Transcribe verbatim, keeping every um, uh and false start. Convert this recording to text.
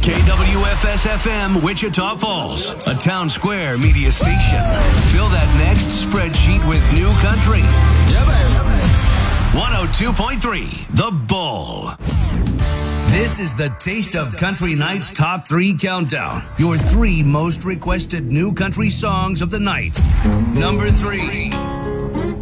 K W F S F M, Wichita Falls, a Town Square media station. Fill that next spreadsheet with new country. Yeah, baby. one oh two point three, The Bull. This is the Taste of Country Night's Top three Countdown. Your three most requested new country songs of the night. Number three.